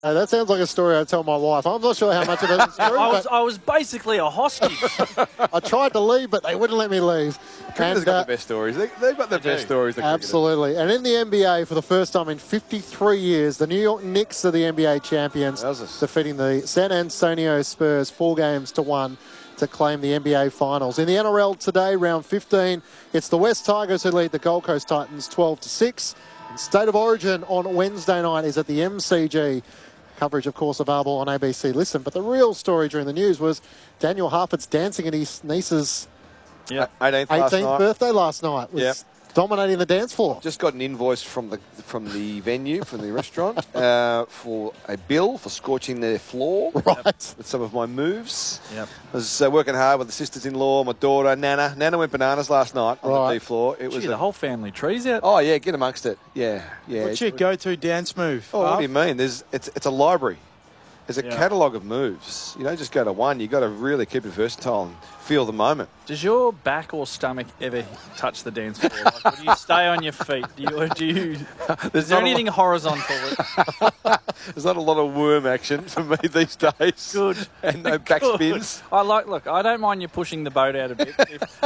That sounds like a story I tell my wife. I'm not sure how much of it is true. I was basically a hostage. I tried to leave, but they wouldn't let me leave. Cricketers got the best stories. They've got the best stories. Absolutely. And in the NBA, for the first time in 53 years, the New York Knicks are the NBA champions, defeating the San Antonio Spurs 4-1 to claim the NBA Finals. In the NRL today, round 15, it's the West Tigers who lead the Gold Coast Titans 12-6. And State of Origin on Wednesday night is at the MCG. Coverage, of course, available on ABC Listen. But the real story during the news was Daniel Harford's dancing at his niece's 18th birthday last night. Was dominating the dance floor. Just got an invoice from the venue, from the restaurant, for a bill for scorching their floor with some of my moves. Yep. I was working hard with the sisters-in-law, my daughter, Nana. Nana went bananas last night on the D floor. It was the whole family tree's out. Oh, yeah, get amongst it. Yeah. What's your go-to dance move? Oh, what do you mean? It's a library. There's a catalogue of moves. You don't just go to one. You've got to really keep it versatile and feel the moment. Does your back or stomach ever touch the dance floor? Like, do you stay on your feet? Is there anything horizontal? There's not a lot of worm action for me these days. Good. And no back spins. I don't mind you pushing the boat out a bit.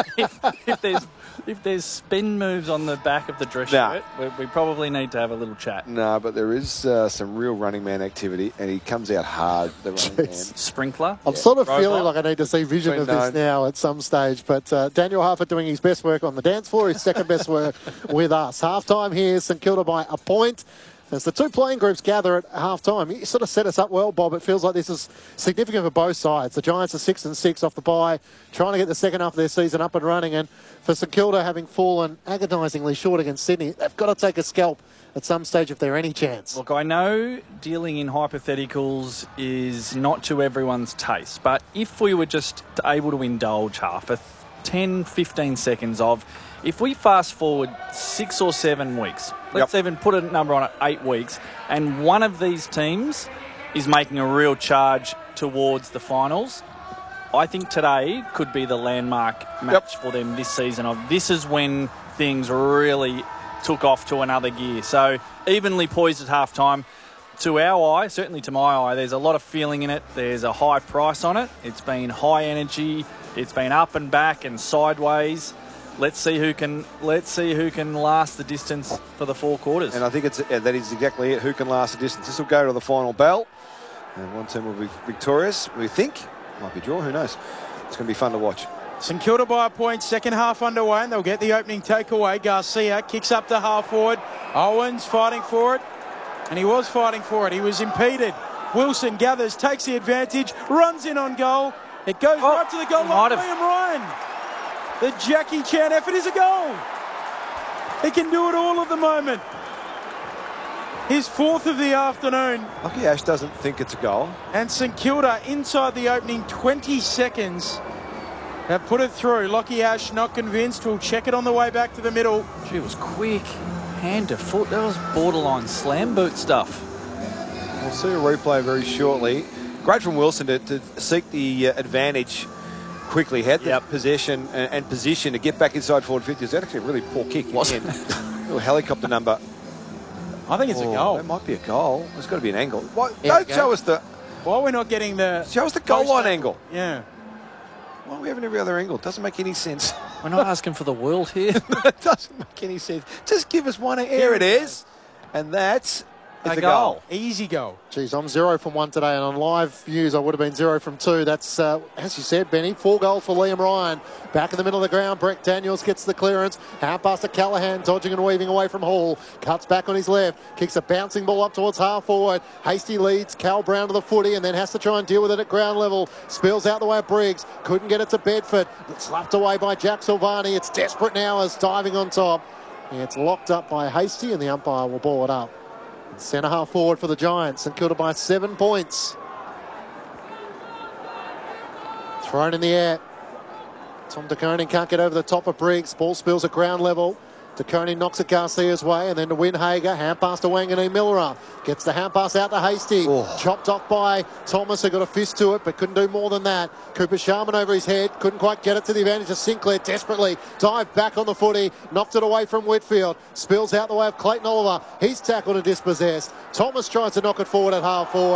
If there's spin moves on the back of the dress shirt, we probably need to have a little chat. No, but there is some real running man activity, and he comes out hard, the running man. Sprinkler. I'm sort of feeling like I need to see vision of this now at some stage. But Daniel Harford doing his best work on the dance floor, his second best work with us. Half-time here, St Kilda by a point. As the two playing groups gather at half-time, you sort of set us up well, Bob. It feels like this is significant for both sides. The Giants are 6-6 off the bye, trying to get the second half of their season up and running. And for St Kilda, having fallen agonisingly short against Sydney, they've got to take a scalp at some stage if they're any chance. Look, I know dealing in hypotheticals is not to everyone's taste, but if we were just able to indulge half a 10, 15 seconds of, if we fast forward 6 or 7 weeks, let's even put a number on it, 8 weeks, and one of these teams is making a real charge towards the finals, I think today could be the landmark match for them this season. This is when things really took off to another gear. So evenly poised at halftime. To our eye, certainly to my eye, there's a lot of feeling in it. There's a high price on it. It's been high energy. It's been up and back and sideways. Let's see who can last the distance for the 4 quarters. And I think that is exactly it. Who can last the distance? This will go to the final bell, and one team will be victorious. We think might be draw. Who knows? It's going to be fun to watch. St Kilda by a point, second half underway, and they'll get the opening takeaway. Garcia kicks up to half forward. Owens fighting for it, and he was fighting for it. He was impeded. Wilson gathers, takes the advantage, runs in on goal. It goes right to the goal line. Liam Ryan. The Jackie Chan effort is a goal. He can do it all at the moment. His 4th of the afternoon. Lucky Ash doesn't think it's a goal. And St Kilda inside the opening 20 seconds have put it through. Lockie Ash not convinced. We'll check it on the way back to the middle. Gee, it was quick. Hand to foot. That was borderline slam boot stuff. We'll see a replay very shortly. Great from Wilson to seek the advantage quickly. Had the possession and position to get back inside forward 50. It was actually a really poor kick. Little helicopter number. I think it's a goal. That might be a goal. There's got to be an angle. Don't show us the... Why are we not getting the... Show us the goal line angle. Yeah. Why are we having every other angle? It doesn't make any sense. We're not asking for the world here. It doesn't make any sense. Just give us one. Here it is. And that's a goal. Easy goal. Geez, I'm 0 from 1 today, and on live views I would have been 0 from 2. That's, as you said, Benny, 4 goals for Liam Ryan. Back in the middle of the ground, Brett Daniels gets the clearance. Out past to Callaghan, dodging and weaving away from Hall. Cuts back on his left, kicks a bouncing ball up towards half forward. Hasty leads Cal Brown to the footy and then has to try and deal with it at ground level. Spills out the way of Briggs. Couldn't get it to Bedford. It's slapped away by Jack Silvani. It's desperate now as diving on top. And it's locked up by Hasty, and the umpire will ball it up. Centre half forward for the Giants. St Kilda by 7 points. Thrown in the air. Tom De Koning can't get over the top of Briggs. Ball spills at ground level. DeConey knocks it Garcia's way, and then to Winhager. Hand pass to Wanganeen Millera. Gets the hand pass out to Hasty. Chopped off by Thomas, who got a fist to it, but couldn't do more than that. Cooper Sharman over his head. Couldn't quite get it to the advantage of Sinclair. Desperately dived back on the footy. Knocked it away from Whitfield. Spills out the way of Clayton Oliver. He's tackled and dispossessed. Thomas tries to knock it forward at half forward.